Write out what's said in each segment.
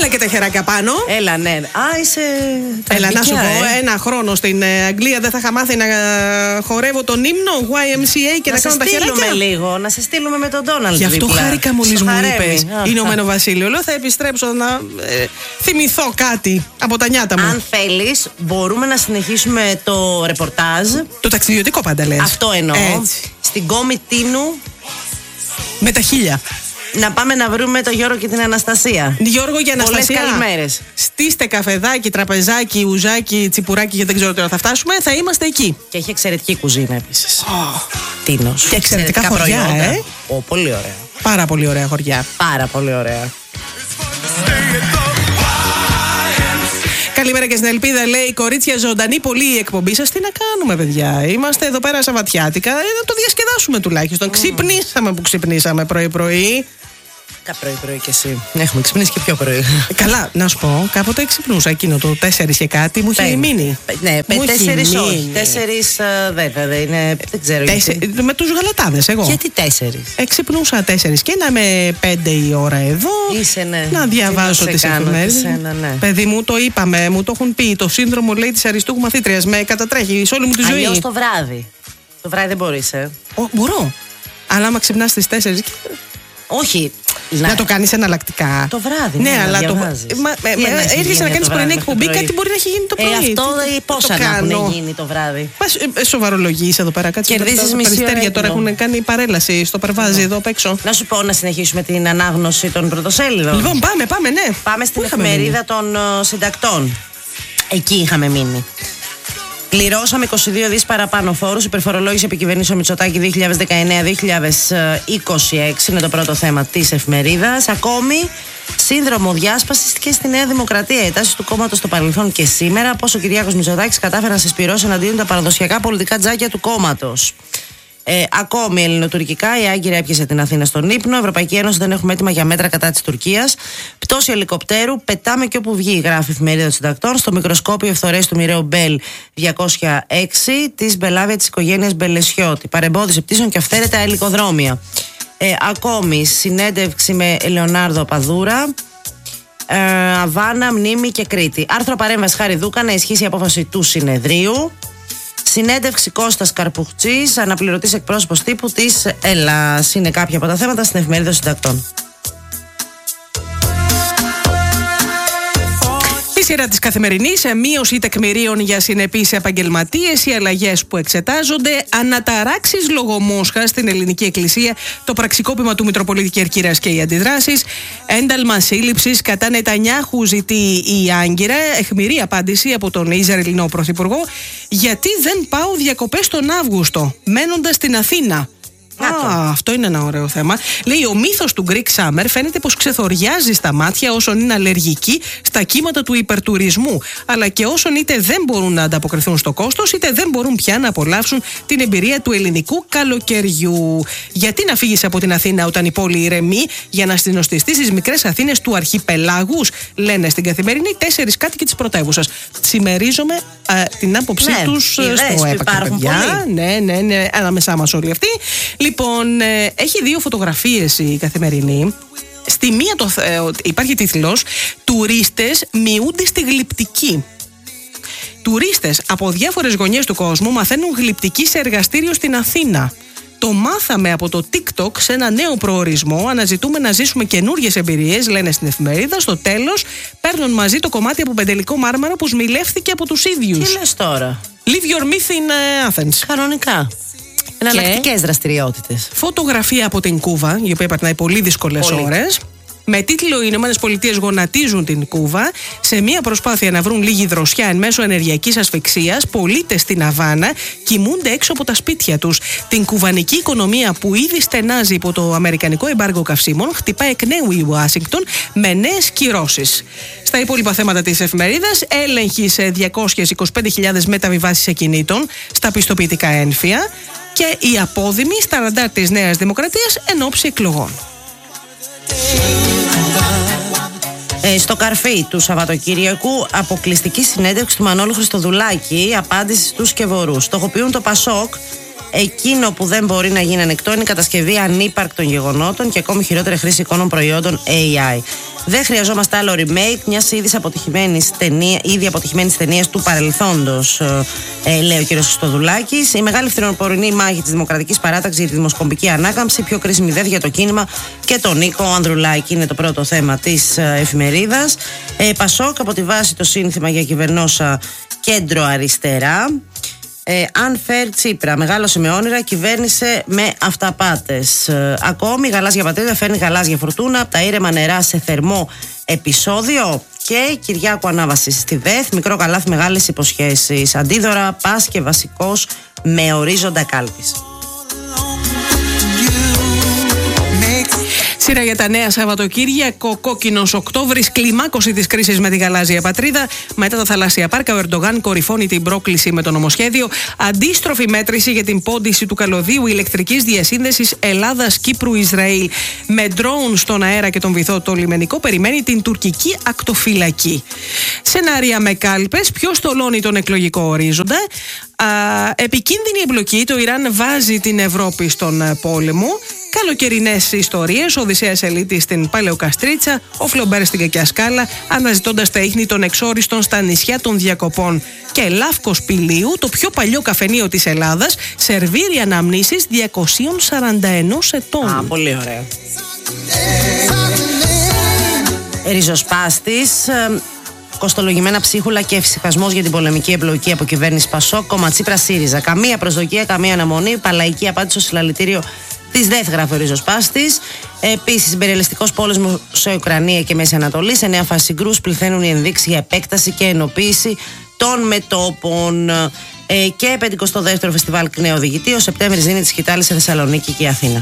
και τα χεράκια πάνω. Έλα, ναι. Α, είσαι. Έλα, να σου πω, ένα χρόνο στην Αγγλία δεν θα είχα μάθει να χορεύω τον ύμνο YMCA και να κάνω τα χεράκια. Να σε στείλουμε λίγο, να σε στείλουμε με τον Ντόναλντ. Γι' αυτό χάρηκα μόλις μου είπες Ηνωμένο Βασίλειο. Λέω θα επιστρέψω να θυμηθώ κάτι από τα νιάτα μου. Αν θέλεις, μπορούμε να συνεχίσουμε το ρεπορτάζ. Το ταξιδιωτικό πάντα λες. Αυτό εννοώ. Έτσι. Στην Κόμη Τίνου. Με τα 1000. Να πάμε να βρούμε τον Γιώργο και την Αναστασία. Γιώργο και Αναστασία. Πολλές καλημέρες. Στήστε καφεδάκι, τραπεζάκι, ουζάκι, τσιπουράκι και δεν ξέρω τώρα θα φτάσουμε. Θα είμαστε εκεί. Και έχει εξαιρετική κουζίνα επίσης. Τίνος. Και εξαιρετικά χωριά, πολύ ωραία. Πάρα πολύ ωραία χωριά. Πάρα πολύ ωραία. Καλημέρα και στην Ελπίδα, λέει κορίτσια, ζωντανή πολύ η εκπομπή σας. Τι να κάνουμε, παιδιά. Είμαστε εδώ πέρα Σαββατιάτικα. Να το διασκεδάσουμε τουλάχιστον. Ξυπνήσαμε που ξυπνήσαμε πρωί-πρωί. Πρωί-πρωί κι εσύ. Έχουμε ξυπνήσει και πιο πρωί. Καλά, να σου πω, κάποτε ξυπνούσα εκείνο το 4 και κάτι, μου είχε μείνει. Ναι, 4 όχι. 4 δεν ξέρω. Με τους γαλατάδες, εγώ. Γιατί 4? Ξυπνούσα 4 και να είμαι 5 η ώρα εδώ. Είσαι, ναι. Να διαβάσω τις εφημερίδες. Ναι. Παιδί μου, το είπαμε, μου το έχουν πει. Το σύνδρομο, λέει, της αριστούχου μαθήτριας με κατατρέχει σε όλη μου τη ζωή. Αλλιώς το βράδυ. Το βράδυ δεν μπορείς, Μπορώ. Αλλά άμα ξυπνάς στις 4. Όχι. Να το κάνεις εναλλακτικά. Το βράδυ. Ναι, αλλά έρχεσαι να κάνεις πρωινή εκπομπή, κάτι μπορεί να έχει γίνει το πρωί. Αυτό πόσα να έχουν γίνει το βράδυ. Σοβαρολογείς εδώ πέρα, κάτσε. Κερδίζεις μισή ώρα. Τώρα έχουν κάνει παρέλαση στο Περβάζι εδώ απ' έξω. Να σου πω να συνεχίσουμε την ανάγνωση των πρωτοσέλιδων. Λοιπόν, πάμε, ναι. Πάμε στην εφημερίδα των συντακτών. Εκεί είχαμε μείνει. Πληρώσαμε 22 δις παραπάνω φόρους. Υπερφορολόγηση επικυβερνήσεων Μητσοτάκη 2019-2026 είναι το πρώτο θέμα της εφημερίδας. Ακόμη, σύνδρομο διάσπασης και στη Νέα Δημοκρατία. Οι τάσεις του κόμματος στο παρελθόν και σήμερα. Πώς ο Κυριάκος Μητσοτάκης κατάφερε να συσπυρώσει εναντίον τα παραδοσιακά πολιτικά τζάκια του κόμματος. Ακόμη ελληνοτουρκικά, η Άγκυρα έπιασε την Αθήνα στον ύπνο. Ευρωπαϊκή Ένωση δεν έχουμε έτοιμα για μέτρα κατά της Τουρκίας. Πτώση ελικοπτέρου, πετάμε και όπου βγει, γράφει η εφημερίδα των συντακτών. Στο μικροσκόπιο ευθορές του μοιραίου Μπέλ 206 της Μπελάβια της οικογένειας Μπελεσιώτη. Παρεμπόδιση πτήσεων και αυθαίρετα ελικοδρόμια. Ακόμη, συνέντευξη με Λεωνάρδο Παδούρα. Αβάνα, Μνήμη και Κρήτη. Άρθρο παρέμβαση Χάρη Δούκα να ισχύσει η απόφαση του συνεδρίου. Συνέντευξη Κώστας Καρπουχτσής, αναπληρωτής εκπρόσωπος τύπου της Ελλάς. Είναι κάποια από τα θέματα στην εφημερίδα των συντακτών. Η σειρά της Καθημερινής, μείωση τεκμηρίων για συνεπείς επαγγελματίες, οι αλλαγές που εξετάζονται, αναταράξεις λόγω Μόσχα στην Ελληνική Εκκλησία, το πραξικόπημα του Μητροπολίτη Κερκύρας και οι αντιδράσεις, ένταλμα σύλληψης κατά Νετανιάχου ζητεί η Άγκυρα, αιχμηρή απάντηση από τον Ισραηλινό Πρωθυπουργό, γιατί δεν πάω διακοπές τον Αύγουστο, μένοντας στην Αθήνα. Αυτό είναι ένα ωραίο θέμα. Λέει, ο μύθος του Greek Summer φαίνεται πως ξεθοριάζει στα μάτια όσων είναι αλλεργικοί στα κύματα του υπερτουρισμού, αλλά και όσων είτε δεν μπορούν να ανταποκριθούν στο κόστος, είτε δεν μπορούν πια να απολαύσουν την εμπειρία του ελληνικού καλοκαιριού. Γιατί να φύγεις από την Αθήνα όταν η πόλη ηρεμεί, για να συνοστιστείς στις μικρές Αθήνες του αρχιπελάγους, λένε στην Καθημερινή 4 κάτοικοι της πρωτεύουσας. Συμμερίζομαι την άποψή τους στο ΕΠΑ. Ναι, ανάμεσά μας όλοι αυτοί. Λοιπόν, έχει 2 φωτογραφίες η Καθημερινή. Στη μία υπάρχει τίτλος «Τουρίστες μειούνται στη γλυπτική». Τουρίστες από διάφορες γωνιές του κόσμου μαθαίνουν γλυπτική σε εργαστήριο στην Αθήνα. Το μάθαμε από το TikTok σε ένα νέο προορισμό. Αναζητούμε να ζήσουμε καινούριες εμπειρίες, λένε στην εφημερίδα. Στο τέλος, παίρνουν μαζί το κομμάτι από πεντελικό μάρμαρο που σμιλεύθηκε από τους ίδιους. Τι λες τώρα? Leave your myth in Athens. Κανονικά. Εναλλακτικές δραστηριότητες. Φωτογραφία από την Κούβα, η οποία περνάει πολύ δύσκολες ώρες. Με τίτλο «Οι ΗΠΑ γονατίζουν την Κούβα». Σε μια προσπάθεια να βρουν λίγη δροσιά εν μέσω ενεργειακής ασφυξίας, πολίτες στην Αβάνα κοιμούνται έξω από τα σπίτια τους. Την κουβανική οικονομία που ήδη στενάζει υπό το αμερικανικό εμπάργο καυσίμων, χτυπά εκ νέου η Ουάσιγκτον με νέες κυρώσεις. Στα υπόλοιπα θέματα της εφημερίδας, έλεγχοι σε 225.000 μεταβιβάσεις ακινήτων στα πιστοποιητικά ένφια και η απόδημη στα ραντάρ της Νέας Δημοκρατίας εν ώψη εκλογών. Στο Καρφί του Σαββατοκύριακου, αποκλειστική συνέντευξη του Μανώλου Χριστοδουλάκη, απάντηση στους Σκευωρούς. Στοχοποιούν το Πασόκ Εκείνο που δεν μπορεί να γίνει ανεκτό είναι η κατασκευή ανύπαρκτων γεγονότων και ακόμη χειρότερη χρήση εικόνων προϊόντων AI. Δεν χρειαζόμαστε άλλο remake μιας ήδη αποτυχημένης ταινίας του παρελθόντος, λέει ο κ. Χριστοδουλάκης. Η μεγάλη φθινοπορεινή μάχη της Δημοκρατικής Παράταξης για τη δημοσκοπική ανάκαμψη, πιο κρίσιμη ιδέα για το κίνημα και τον Νίκο Ανδρουλάκη, είναι το πρώτο θέμα της εφημερίδας. Πασόκ, από τη βάση το σύνθημα για κυβερνόσα κέντρο αριστερά. Αν φέρει Τσίπρα, μεγάλωσε με όνειρα, κυβέρνησε με αυταπάτες. Ακόμη, γαλάζια πατρίδα φέρνει γαλάζια φορτούνα, από τα ήρεμα νερά σε θερμό επεισόδιο. Και Κυριάκου ανάβαση στη ΔΕΘ, μικρό καλάθι, μεγάλες υποσχέσεις. Αντίδωρα, πας και βασικός με ορίζοντα κάλπης. Σειρά για τα νέα Σαββατοκύριακο, κόκκινος Οκτώβρης, κλιμάκωση της κρίσης με τη γαλάζια πατρίδα. Μετά τα θαλάσσια πάρκα, ο Ερντογάν κορυφώνει την πρόκληση με το νομοσχέδιο. Αντίστροφη μέτρηση για την πόντιση του καλωδίου ηλεκτρικής διασύνδεσης Ελλάδας-Κύπρου-Ισραήλ. Με ντρόουν στον αέρα και τον βυθό το λιμενικό περιμένει την τουρκική ακτοφυλακή. Σενάρια με κάλπες, ποιος τολώνει τον εκλογικό ορίζοντα. Επικίνδυνη εμπλοκή, το Ιράν βάζει την Ευρώπη στον πόλεμο. Καλοκαιρινές ιστορίες, ο Οδυσσέας Ελίτης στην Παλαιοκαστρίτσα, ο Φλομπέρ στην Κακιά Σκάλα, αναζητώντας τα ίχνη των εξόριστων στα νησιά των διακοπών. Και Λαύκος Πηλίου, το πιο παλιό καφενείο της Ελλάδας, σερβίρει αναμνήσεις 241 ετών. Πολύ ωραία. Ριζοσπάστης, κοστολογημένα ψίχουλα και εφησυχασμός για την πολεμική εμπλοκή από κυβέρνηση Πασόκ, κόμμα Τσίπρα ΣΥΡΙΖΑ. Καμία προσδοκία, καμία αναμονή. Παλαϊκή απάντηση στο συλλαλητήριο της ΔΕΘ, γράφει ο Ριζοσπάστης. Επίσης, συμπεριελιστικός πόλεμος σε Ουκρανία και Μέση Ανατολή. Σε νέα φάση συγκρούσεις πληθαίνουν οι ενδείξεις για επέκταση και ενοποίηση των μετώπων. Και 52ο Φεστιβάλ Νέο Διηγητή. Ο Σεπτέμβρης δίνει τη σκητάλη σε Θεσσαλονίκη και Αθήνα.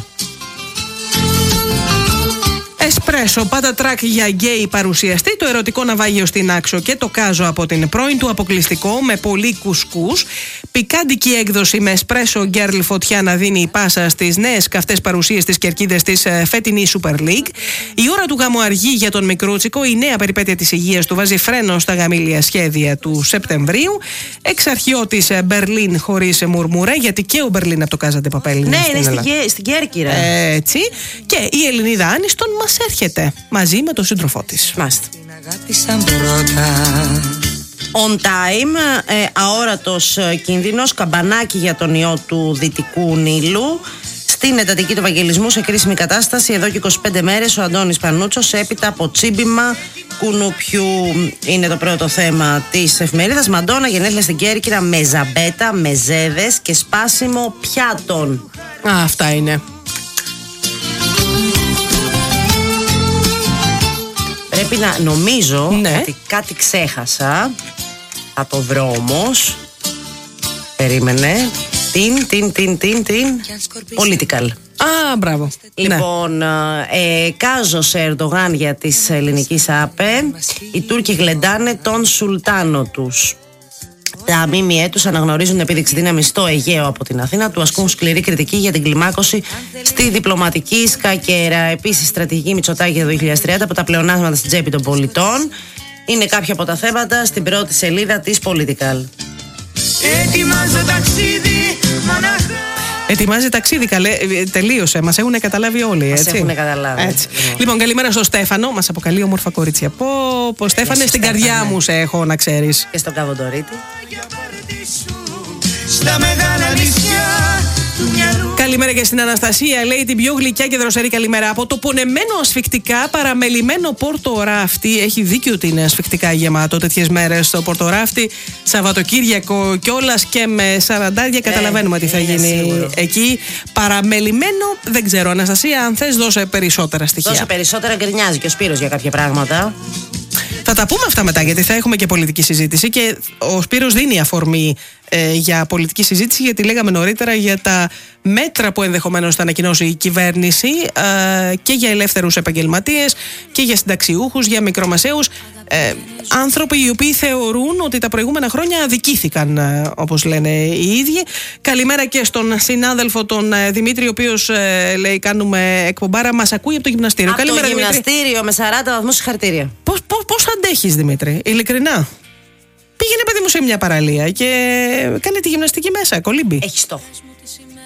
Εσπρέσο, πάτα τρακ για γκέι παρουσιαστή, το ερωτικό ναυάγιο στην Άξο και το κάζο από την πρώην του αποκλειστικό με πολύ κουσκούς. Πικάντικη έκδοση με εσπρέσο γκέρλ φωτιά να δίνει η πάσα στις νέες καυτές παρουσίες της κερκίδες της φετινή Super League. Η ώρα του γάμου αργεί για τον Μικρούτσικο, η νέα περιπέτεια της υγείας του βάζει φρένο στα γαμήλια σχέδια του Σεπτεμβρίου. Εξαρχιώτης Μπερλίν χωρίς μουρμουρέ, γιατί και ο Μπερλίν από το Κάζαντε Παπέλ είναι στην Κέρκυρα. Έτσι. Και η Ελληνίδα Άνιστον μας έρχεται μαζί με τον σύντροφό της. Μάστε. On time, αόρατος κίνδυνος, καμπανάκι για τον ιό του Δυτικού Νείλου. Στην εντατική του Ευαγγελισμού σε κρίσιμη κατάσταση εδώ και 25 μέρες ο Αντώνης Πανούτσος έπειτα από τσίμπημα κουνουπιού. Είναι το πρώτο θέμα της εφημερίδας. Μαντόνα, γενέθλια στην Κέρκυρα με ζαμπέτα, με ζέδες και σπάσιμο πιάτων. Αυτά είναι. Πρέπει να νομίζω ότι κάτι ξέχασα. Θα το βρω όμως. Περίμενε. Την Political. Μπράβο. Λοιπόν, κάζο σε Ερντογάν για της ελληνικής ΑΠΕ. Οι Τούρκοι γλεντάνε τον Σουλτάνο τους. Τα ΜΜΕ τους αναγνωρίζουν επίδειξη δύναμης στο Αιγαίο από την Αθήνα, του ασκούν σκληρή κριτική για την κλιμάκωση στη διπλωματική σκακέρα. Επίσης, στρατηγική Μητσοτάκη για το 2030 από τα πλεονάσματα στην τσέπη των πολιτών. Είναι κάποια από τα θέματα στην πρώτη σελίδα της Political. Ετοιμάζει ταξίδι, τελείωσε. Μας έχουν καταλάβει όλοι, έτσι. Μας έχουν καταλάβει. Έτσι. Λοιπόν, καλημέρα στο Στέφανο. Μας αποκαλεί όμορφα κορίτσια. Πω, Στέφανε, στην καρδιά μου σε έχω, να ξέρεις. Και στον Καβοντορίτη. Στα μεγάλα νησιά του μυαλού. Καλημέρα και στην Αναστασία, λέει την πιο γλυκιά και δροσερή καλημέρα. Από το πονεμένο ασφυκτικά παραμελημένο Πορτοράφτη. Έχει δίκιο ότι είναι ασφυκτικά γεμάτο τέτοιες μέρες στο Πορτοράφτη. Σαββατοκύριακο κιόλας και με σαραντάρια. Καταλαβαίνουμε τι θα γίνει εκεί. Παραμελημένο, δεν ξέρω. Αναστασία, αν θες, δώσε περισσότερα στοιχεία. Δώσε περισσότερα, γκρινιάζει και ο Σπύρος για κάποια πράγματα. Θα τα πούμε αυτά μετά, γιατί θα έχουμε και πολιτική συζήτηση και ο Σπύρος δίνει αφορμή για πολιτική συζήτηση, γιατί λέγαμε νωρίτερα για τα μέτρα που ενδεχομένως θα ανακοινώσει η κυβέρνηση και για ελεύθερους επαγγελματίες και για συνταξιούχους, για μικρομεσαίους, άνθρωποι οι οποίοι θεωρούν ότι τα προηγούμενα χρόνια αδικήθηκαν, όπως λένε οι ίδιοι. Καλημέρα και στον συνάδελφο τον Δημήτρη, ο οποίος λέει κάνουμε εκπομπάρα, μας ακούει από το γυμναστήριο. Από καλημέρα, το γυμναστήριο με 40 βαθμούς συγχαρητήρια. Πώς αντέχεις, Δημήτρη, ειλικρινά? Πήγαινε, παιδί μου, σε μια παραλία και κάνε τη γυμναστική μέσα, κολύμπι. Έχει στόχο.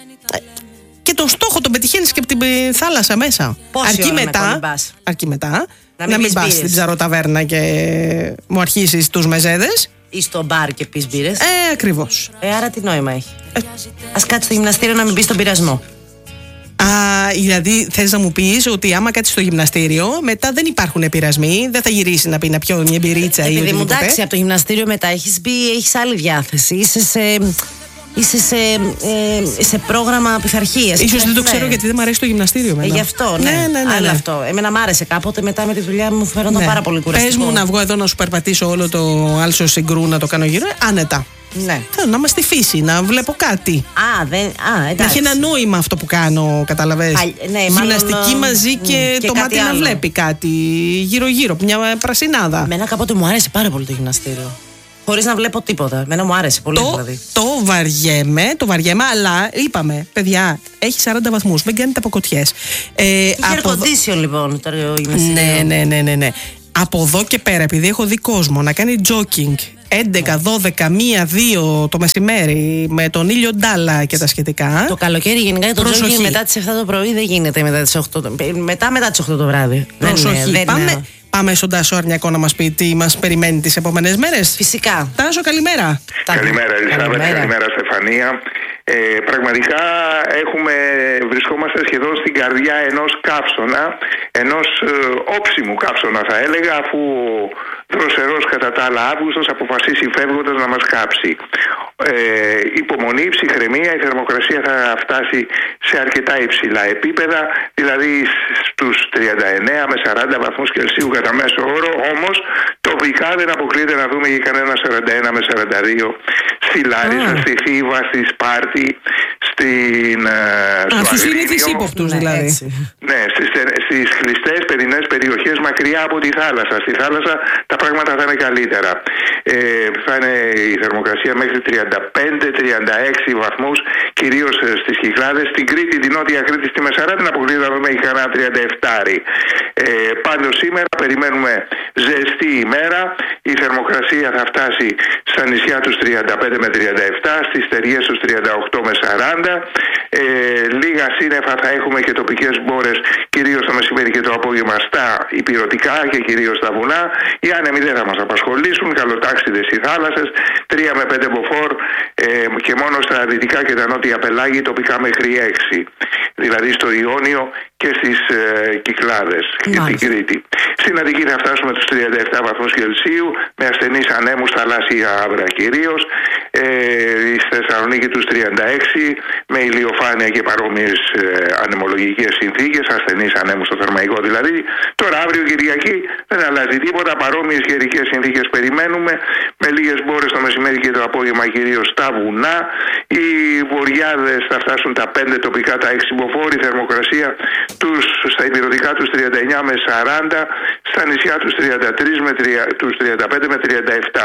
τον στόχο τον πετυχαίνεις και από την θάλασσα μέσα. Αρκεί μετά να μην πας στην ψαροταβέρνα και μου αρχίσεις τους μεζέδες. Ή στο μπαρ και πεις μπύρες. Ακριβώς. Άρα τι νόημα έχει. Ας κάτσεις στο γυμναστήριο να μην μπεις στον πειρασμό. Δηλαδή θες να μου πεις ότι άμα κάτσεις στο γυμναστήριο, μετά δεν υπάρχουν πειρασμοί, δεν θα γυρίσει να πει να πιω μια μπυρίτσα ή επειδή μου εντάξει, από το γυμναστήριο μετά έχεις μπει, έχεις άλλη διάθεση. Είσαι σε πρόγραμμα πειθαρχίας. Ίσως δεν το ξέρω γιατί δεν μου αρέσει το γυμναστήριο μετά. Γι' αυτό, ναι. Αλλά αυτό. Εμένα μ' άρεσε κάποτε, μετά με τη δουλειά μου φαίνονταν πάρα πολύ κουραστικό. Πες μου να βγω εδώ να σου περπατήσω όλο το άλσο συγκρού, να το κάνω γύρω, άνετα. Ναι. Θέλω να είμαι στη φύση, να βλέπω κάτι. Να έχει ένα νόημα αυτό που κάνω, καταλαβες. Γυμναστική μαζί και το μάτι άλλο. Να βλέπει κάτι γύρω-γύρω, μια πρασινάδα. Εμένα κάποτε μου άρεσε πάρα πολύ το γυμναστήριο. Χωρίς να βλέπω τίποτα. Εμένα μου άρεσε πολύ δηλαδή. Το βαριέμαι, αλλά είπαμε, παιδιά, έχει 40 βαθμούς, μην κάνετε αποκοτιές. Είχε air condition λοιπόν το γυμναστήριο. Ναι. Από εδώ και πέρα, επειδή έχω δει κόσμο να κάνει jogging 11, 12, 1, 2 το μεσημέρι με τον ήλιο ντάλα και τα σχετικά. Το καλοκαίρι γενικά το jogging μετά τις 7 το πρωί δεν γίνεται μετά τις 8 μετά τις 8 το βράδυ. Προσοχή. Πάμε στον Τάσο Αρνιακό να μας πει τι μας περιμένει τις επόμενες μέρες. Φυσικά. Τάσο, καλημέρα. Καλημέρα Ελισάβετ, καλημέρα Στεφανία. Πραγματικά βρισκόμαστε σχεδόν στην καρδιά ενός καύσωνα, ενός όψιμου καύσωνα θα έλεγα, αφού ο δροσερός κατά τα άλλα Αύγουστος αποφασίσει φεύγοντας να μας κάψει. Υπομονή, ψυχραιμία, η θερμοκρασία θα φτάσει σε αρκετά υψηλά επίπεδα, δηλαδή στους 39 με 40 βαθμούς Κελσίου κατά μέσο όρο, όμως τοπικά δεν αποκλείεται να δούμε και κανένα 41 με 42 στη Λάρισα, στη Θήβα, στη Σπάρτη, στους συνήθεις ύποπτους δηλαδή. Ναι, στις κλειστές παιδινές περιοχές μακριά από τη θάλασσα. Στη θάλασσα τα πράγματα θα είναι καλύτερα. Θα είναι η θερμοκρασία μέχρι 35-36 βαθμούς, κυρίως στις Κυκλάδες. Στην Κρήτη, την Νότια Κρήτη, στη Μεσαρά δεν αποκλείεται να δούμε κανένα 37. Πάντως σήμερα περιμένουμε ζεστή ημέρα. Η θερμοκρασία θα φτάσει στα νησιά τους 35 με 37, στις Στεριές τους 38 με 40. Λίγα σύννεφα θα έχουμε και τοπικές μπόρες, κυρίως το μεσημέρι και το απόγευμα στα ηπειρωτικά και κυρίως στα βουνά. Οι άνεμοι δεν θα μας απασχολήσουν, καλοτάξιδες οι θάλασσες, 3 με 5 μποφόρ και μόνο στα δυτικά και τα νότια πελάγη τοπικά μέχρι 6. Δηλαδή στο Ιόνιο και στις Κυκλάδες και την Κρήτη. Στην Αττική θα φτάσουμε τους 37 βαθμούς Κελσίου με ασθενείς ανέμους, θαλάσσια άβρα κυρίως. Στη Θεσσαλονίκη τους 36 με ηλιοφάνεια και παρόμοιες ανεμολογικές συνθήκες, ασθενείς ανέμους στο Θερμαϊκό δηλαδή. Τώρα αύριο Κυριακή δεν αλλάζει τίποτα, παρόμοιες καιρικές συνθήκες περιμένουμε, με λίγες μπόρες το μεσημέρι και το απόγευμα κυρίως στα βουνά. Οι βοριάδες θα φτάσουν τα 5 τοπικά, τα 6 μποφόρ, η θερμοκρασία στα ηπειρωτικά τους 39 με 40, στα νησιά τους 33 με τους 35 με 37.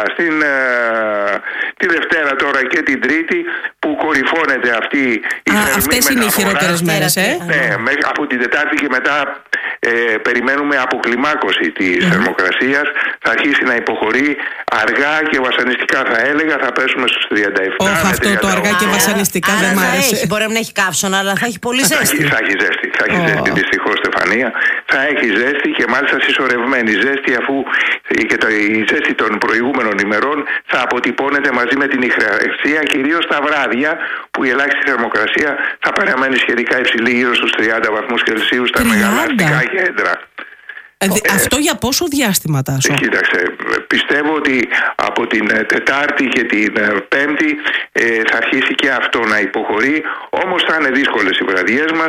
Τη Δευτέρα τώρα και την Τρίτη που κορυφώνεται αυτή η θερμή αυτές είναι οι χειρότερες μέρες, Ναι, από την Τετάρτη και μετά περιμένουμε αποκλιμάκωση της θερμοκρασίας. Θα αρχίσει να υποχωρεί αργά και βασανιστικά θα έλεγα, θα πέσουμε στους 37. Αυτό το αργά και βασανιστικά δεν μ' άρεσε. Μπορεί να μην έχει καύσωνα, αλλά θα έχει πολύ ζέστη. Θα έχει ζέστη, δυστυχώς Στεφανία. Θα έχει ζέστη και μάλιστα συσσωρευμένη ζέστη, αφού και η ζέστη των προηγούμενων ημερών θα αποτυπώνεται μαζί με την ηχραξία, κυρίως τα βράδια που η ελάχιστη θερμοκρασία θα παραμένει σχετικά υψηλή, γύρω στους 30 βαθμούς Κελσίου στα μεγάλα αστικά κέντρα. Αυτό για πόσο διάστημα, Τάσο? Κοίταξε, πιστεύω ότι από την Τετάρτη και την Πέμπτη θα αρχίσει και αυτό να υποχωρεί, όμως θα είναι δύσκολες οι βραδιές μας.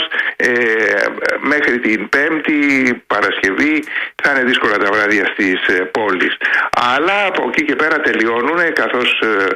Μέχρι την Πέμπτη, Παρασκευή θα είναι δύσκολα τα βράδια στις πόλεις. Αλλά από εκεί και πέρα τελειώνουν, καθώς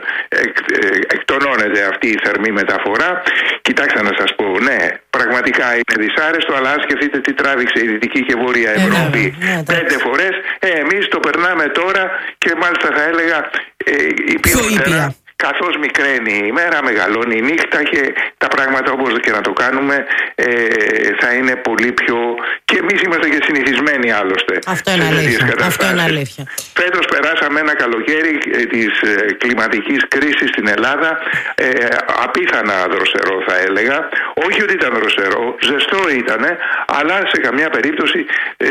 εκτονώνεται αυτή η θερμή μεταφορά. Κοιτάξτε να σας πω, ναι, πραγματικά είναι δυσάρεστο, αλλά αν σκεφτείτε τι τράβηξε η Δυτική και Βόρεια Ευρώπη 5 φορές, εμείς το περνάμε τώρα και μάλιστα θα έλεγα υπηρετέρα. Καθώς μικραίνει η ημέρα, μεγαλώνει η νύχτα και τα πράγματα όπως και να το κάνουμε θα είναι πολύ πιο Και εμείς είμαστε και συνηθισμένοι άλλωστε. Αυτό είναι αλήθεια. Φέτος περάσαμε ένα καλοκαίρι της κλιματικής κρίσης στην Ελλάδα, απίθανα δροσερό θα έλεγα. Όχι ότι ήταν δροσερό, ζεστό ήτανε, αλλά σε καμιά περίπτωση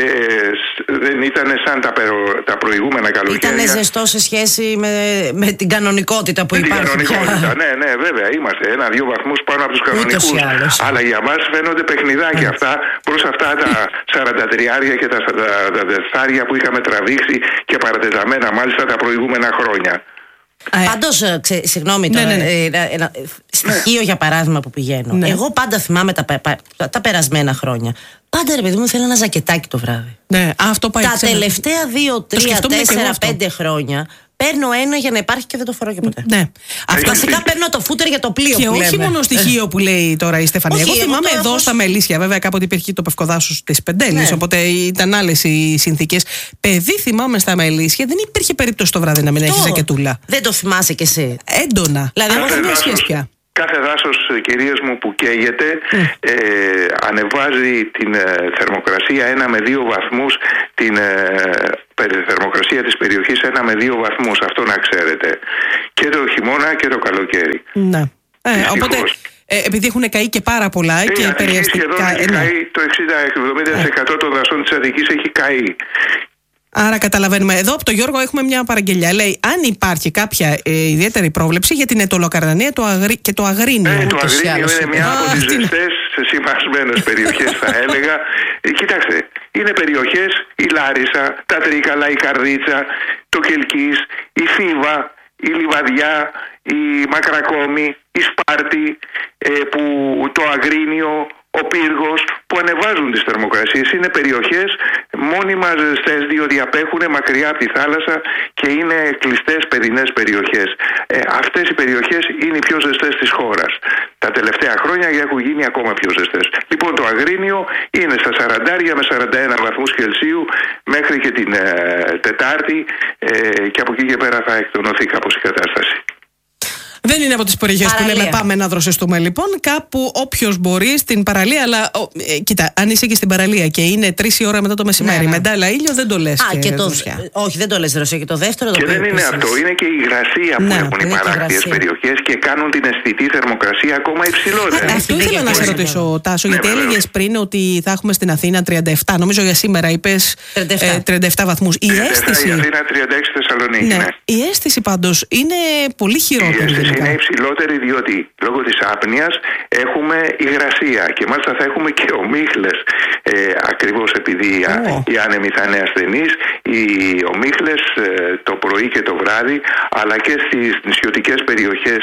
δεν ήταν σαν τα προηγούμενα καλοκαίρια. Ήταν ζεστό σε σχέση με την κανονικότητα που υπάρχει. Την κανονικότητα, ναι, βέβαια. Είμαστε 1-2 βαθμούς πάνω από τους κανονικούς. Αλλά για μας φαίνονται παιχνιδάκια αυτά προς αυτά τα 43 και τα 44 που είχαμε τραβήξει και παρατεταμένα μάλιστα τα προηγούμενα χρόνια. Πάντως, συγγνώμη τώρα, ένα στοιχείο για παράδειγμα που πηγαίνω. Ναι. Εγώ πάντα θυμάμαι τα περασμένα χρόνια. Πάντα ρε παιδί μου θέλω ένα ζακετάκι το βράδυ. Ναι, αυτό πάει. Τα τελευταία 2, 3, 4, 5 χρόνια παίρνω ένα για να υπάρχει και δεν το φορώ και ποτέ. Ναι. Βασικά παίρνω το φούτερ για το πλοίο. Και που όχι λέμε. μόνο στοιχείο που λέει τώρα η Στεφανία. Εγώ θυμάμαι εδώ στα Μελίσια, βέβαια κάποτε υπήρχε το Πευκοδάσος της Πεντέλης, οπότε ήταν άλλες οι συνθήκες. Παιδί θυμάμαι στα Μελίσια, δεν υπήρχε περίπτωση το βράδυ να μην έχει ζακετούλα. Δεν το θυμάσαι κι εσύ. Έντονα. Δηλαδή, εγώ δεν έχω σχέση πια. Κάθε δάσος, κυρίες μου, που καίγεται ανεβάζει την θερμοκρασία 1 με 2 βαθμούς, την θερμοκρασία της περιοχής 1 με 2 βαθμούς, αυτό να ξέρετε. Και το χειμώνα και το καλοκαίρι. Ναι. Οπότε, επειδή έχουν καεί και πάρα πολλά και περιεστικά. Έχει καεί το 60-70% των δασών της Αττικής έχει καεί. Άρα καταλαβαίνουμε. Εδώ από τον Γιώργο έχουμε μια παραγγελιά. Λέει αν υπάρχει κάποια ιδιαίτερη πρόβλεψη για την Αιτωλοκαρνανία και το Αγρίνιο. Το Αγρίνιο είναι μια από τις ζεστές σημασμένες περιοχές θα έλεγα. Κοιτάξτε, είναι περιοχές η Λάρισα, τα Τρίκαλα, η Καρδίτσα, το Κελκής, η Θήβα, η Λιβαδιά, η Μακρακόμη, η Σπάρτη, που το Αγρίνιο, ο Πύργος, που ανεβάζουν τις θερμοκρασίες. Είναι περιοχές μόνιμα ζεστές, διότι απέχουν μακριά από τη θάλασσα και είναι κλειστές παιδινές περιοχές. Αυτές οι περιοχές είναι οι πιο ζεστές της χώρας. Τα τελευταία χρόνια έχουν γίνει ακόμα πιο ζεστές. Λοιπόν, το Αγρίνιο είναι στα 40 με 41 βαθμούς Κελσίου μέχρι και την Τετάρτη, και από εκεί και πέρα θα εκτονωθεί κάπως η κατάσταση. Δεν είναι από τις περιοχές που λέμε πάμε να δροσιστούμε λοιπόν. Κάπου όποιος μπορεί στην παραλία. Αλλά κοίτα, αν είσαι και στην παραλία και είναι 3 η ώρα μετά το μεσημέρι, μετάλλα ήλιο, δεν το λες. Όχι, δεν το λες δροσιά. Και το δεύτερο. Και δεν είναι αυτό. Είναι και η υγρασία που έχουν οι παράκτιες περιοχές και κάνουν την αισθητή θερμοκρασία ακόμα υψηλότερη. Αυτό ήθελα να σε ρωτήσω, Τάσο, γιατί έλεγες πριν ότι θα έχουμε στην Αθήνα 37. Νομίζω για σήμερα είπες 37 βαθμούς. Η αίσθηση. Η Αθήνα 36 Θεσσαλονίκη. Ναι. Η αίσθηση πάντως είναι πολύ χειρότερη. Είναι υψηλότερη διότι λόγω της άπνοιας έχουμε υγρασία και μάλιστα θα έχουμε και ομίχλες, ακριβώς επειδή οι άνεμοι θα είναι ασθενείς. Οι ομίχλες το πρωί και το βράδυ, αλλά και στις νησιωτικές περιοχές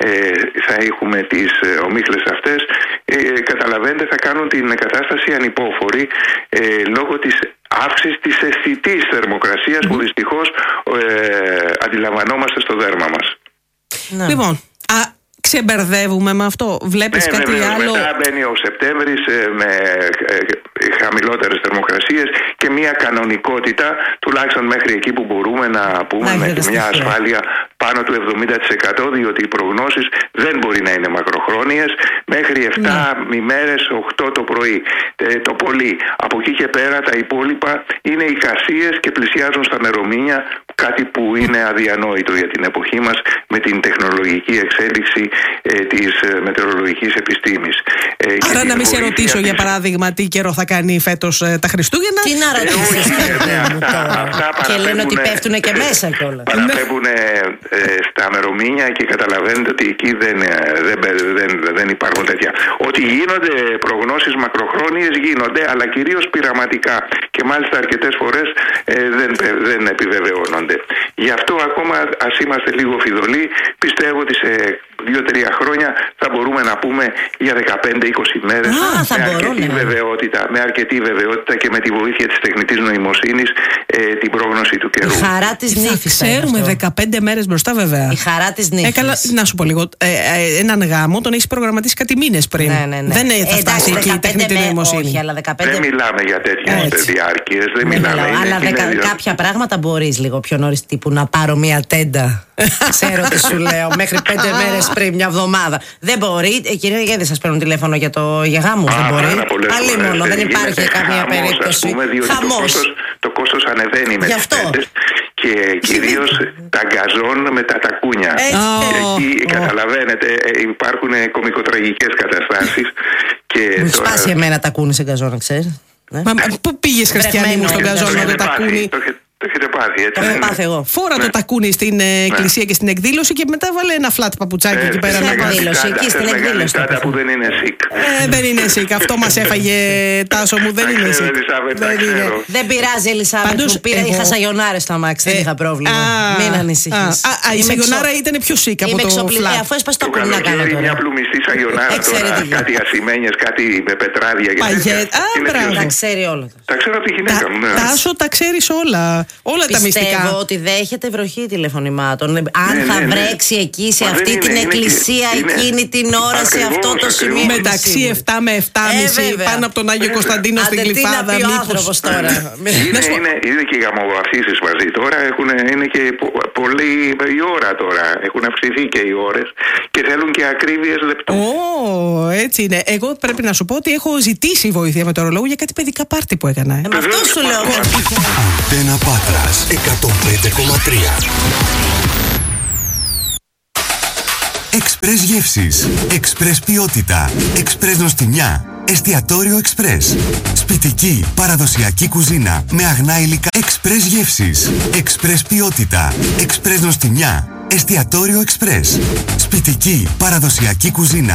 θα έχουμε τις ομίχλες αυτές. Καταλαβαίνετε, θα κάνουν την κατάσταση ανυπόφορη λόγω της αύξηση της αισθητής θερμοκρασίας που δυστυχώς αντιλαμβανόμαστε στο δέρμα μας. Ναι. Λοιπόν, ξεμπερδεύουμε με αυτό. Βλέπεις κάτι άλλο? Μετά μπαίνει ο Σεπτέμβρης με χαμηλότερες θερμοκρασίες και μια κανονικότητα, τουλάχιστον μέχρι εκεί που μπορούμε να πούμε με μια ασφάλεια πάνω του 70%, διότι οι προγνώσεις δεν μπορεί να είναι μακροχρόνιες, μέχρι 7 ημέρες, 8 το πρωί το πολύ. Από εκεί και πέρα τα υπόλοιπα είναι εικασίες και πλησιάζουν στα μερομήνια, κάτι που είναι αδιανόητο για την εποχή μας με την τεχνολογική εξέλιξη της μετεωρολογικής επιστήμης. Άρα να μην σε ρωτήσω για παράδειγμα τι καιρό θα κάνει φέτος τα Χριστούγεννα. Τι να ρωτήσεις? Και λένε ότι πέφτουν και μέσα κιόλας. Παραπέμπουν στα μερομήνια και καταλαβαίνετε ότι εκεί δεν υπάρχουν τέτοια. Ότι γίνονται προγνώσεις μακροχρόνιες γίνονται, αλλά κυρίως πειραματικά και μάλιστα αρκετές φορές δεν επιβεβαιώνονται. Γι' αυτό ακόμα ας είμαστε λίγο φιδωλοί. Πιστεύω ότι σε 2-3 χρόνια θα μπορούμε να πούμε για 15-20 μέρες με αρκετή βεβαιότητα και με τη βοήθεια της τεχνητής νοημοσύνης την πρόγνωση του καιρού. Η χαρά της νύφης. Ξέρουμε 15 μέρες μπροστά, βέβαια. Η χαρά της νύφης. Καλά, να σου πω λίγο. Έναν γάμο τον έχεις προγραμματίσει κάτι μήνες πριν. Ναι. Δεν θα φτάσει εκεί η τεχνητή νοημοσύνη. Όχι, αλλά 15. Δεν μιλάμε για τέτοιες διάρκειες. Δεν μιλάμε. Αλλά κάποια πράγματα μπορείς λίγο πιο νωρίς, τύπου να πάρω μια τέντα. Ξέρω τι σου λέω. Μέχρι 5 μέρες πριν, μια εβδομάδα. Δεν μπορεί. Κυρία, γιατί δεν σας παίρνουν τηλέφωνο για γάμους? Δεν μπορεί. Αλλή μόνο. Δεν υπάρχει καμία περίπτωση. Χαμός. Το κόστος ανεβαίνει με τις τέντες και κυρίως τα γκαζόν με τα τακούνια. Εκεί καταλαβαίνετε υπάρχουν κωμικοτραγικές καταστάσεις. Μου σπάσει εμένα τακούνι σε γκαζόν, ξέρεις. Πού πήγες, Χριστιανή μου, στον γκαζόν με το τακούνι? Το έχετε πάθει, έτσι? Το έχω πάθει εγώ. Φόρα το τακούνι στην εκκλησία και στην εκδήλωση και μετά βάλε ένα φλατ παπουτσάκι εκεί πέρα. Εκεί στην εκδήλωση. Που δεν είναι σικ. Δεν είναι σικ. Αυτό μας έφαγε, Τάσο μου, δεν είναι σικ. Δεν πειράζει, Ελισάβετ μου. Είχα σαγιονάρες στο αμάξι, δεν είχα πρόβλημα. Μην ανησυχείς. Η σαγιονάρα ήταν πιο σικ από το φλατ. Αφού έσπασε το ακουνί να κάνω τώρα. Μια πλουμιστή σαγιονάρα τώρα, κάτι ασημένιες, κάτι με πετράδια. Τα ξέρει όλα. Τα ξέρω από τη γυναίκα μου. Τάσο, τα ξέρεις όλα. Όλα τα μυστικά. Πιστεύω ότι δέχεται βροχή τηλεφωνημάτων. Αν θα βρέξει εκεί σε αυτή την εκκλησία εκείνη την ώρα, σε αυτό το σημείο. Μεταξύ 7 με 7,5 πάνω από τον Άγιο Κωνσταντίνο στην Γλυφάδα. Μήπως τώρα. Είναι και οι γαμοβαθήσεις μαζί τώρα. Είναι και πολύ η ώρα τώρα. Έχουν αυξηθεί και οι ώρες και θέλουν και ακρίβειες λεπτού. Έτσι είναι. Εγώ πρέπει να σου πω ότι έχω ζητήσει βοήθεια μετεωρολόγου για κάτι παιδικά πάρτι που έκανα. Με αυτό σου λέω. Αντένα Πάτρας 105,3. Εξπρές γεύσεις, εξπρές ποιότητα, εξπρές νοστιμιά, εστιατόριο εξπρές. Σπιτική, παραδοσιακή κουζίνα με αγνά υλικά. Εξπρές γεύσεις, εξπρές ποιότητα, εξπρές νοστιμιά, εστιατόριο εξπρές. Σπιτική, παραδοσιακή κουζίνα.